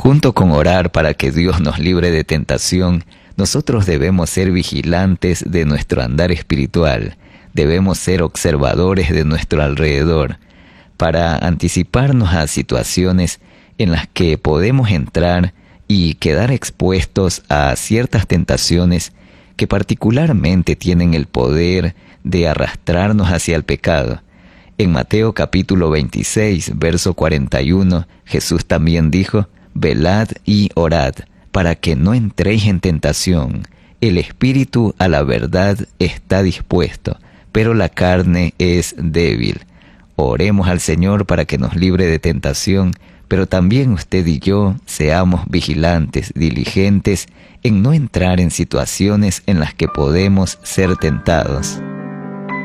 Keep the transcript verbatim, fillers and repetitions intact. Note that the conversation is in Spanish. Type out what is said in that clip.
junto con orar para que Dios nos libre de tentación, nosotros debemos ser vigilantes de nuestro andar espiritual. Debemos ser observadores de nuestro alrededor para anticiparnos a situaciones en las que podemos entrar y quedar expuestos a ciertas tentaciones que particularmente tienen el poder de arrastrarnos hacia el pecado. En Mateo capítulo veintiséis, verso cuarenta y uno, Jesús también dijo: «Velad y orad, para que no entréis en tentación. El espíritu a la verdad está dispuesto, pero la carne es débil». Oremos al Señor para que nos libre de tentación, pero también usted y yo seamos vigilantes, diligentes en no entrar en situaciones en las que podemos ser tentados.